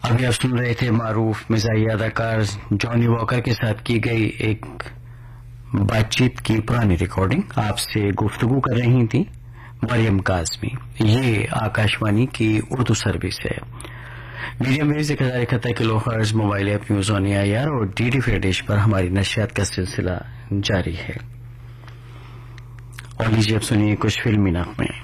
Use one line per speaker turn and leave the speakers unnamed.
अभी आप सुन रहे थे मारूफ मिजाजी अदाकार जॉनी वॉकर के साथ की गई एक बातचीत की पुरानी रिकॉर्डिंग। आपसे गुफ्तगू कर रही थी मरियम काज़मी। ये आकाशवाणी की उर्दू सर्विस है। Medium wave 1071 kilo hertz mobile app news on AIR और डीडी फ्री डिश पर हमारी नशियात का सिलसिला जारी है। और लीजिए अब सुनिए कुछ फिल्मी नगमे।